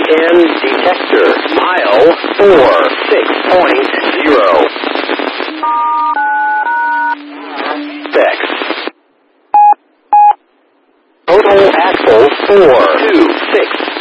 EN detector. Mile 46.0. X. Total axle 426.